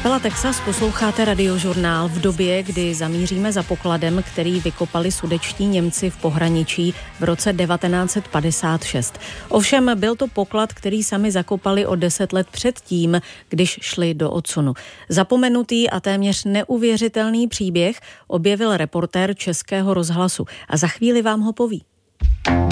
Kapela Texas, posloucháte Radiožurnál v době, kdy zamíříme za pokladem, který vykopali sudetští Němci v pohraničí v roce 1956. Ovšem byl to poklad, který sami zakopali o 10 let předtím, když šli do odsunu. Zapomenutý a téměř neuvěřitelný příběh objevil reportér Českého rozhlasu a za chvíli vám ho poví.